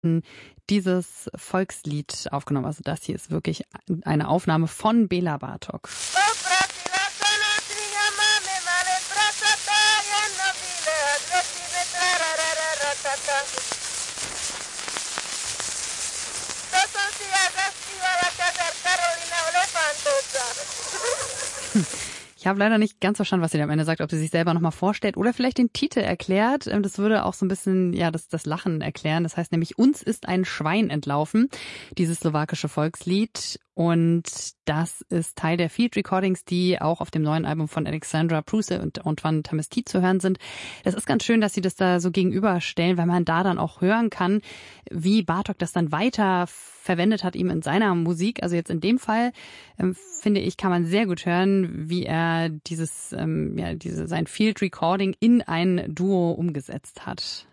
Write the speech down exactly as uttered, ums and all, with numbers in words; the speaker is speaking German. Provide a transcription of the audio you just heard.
dieses Volkslied aufgenommen. Also das hier ist wirklich eine Aufnahme von Bela Bartok. Ich habe leider nicht ganz verstanden, was sie am Ende sagt, ob sie sich selber nochmal vorstellt oder vielleicht den Titel erklärt. Das würde auch so ein bisschen ja das, das Lachen erklären. Das heißt nämlich, uns ist ein Schwein entlaufen, dieses slowakische Volkslied. Und das ist Teil der Field Recordings, die auch auf dem neuen Album von Alexandra Pruse und Antoine Tamesti zu hören sind. Das ist ganz schön, dass sie das da so gegenüberstellen, weil man da dann auch hören kann, wie Bartok das dann weiter verwendet hat, ihm in seiner Musik. Also jetzt in dem Fall, ähm, finde ich, kann man sehr gut hören, wie er dieses, ähm, ja, diese, sein Field Recording in ein Duo umgesetzt hat.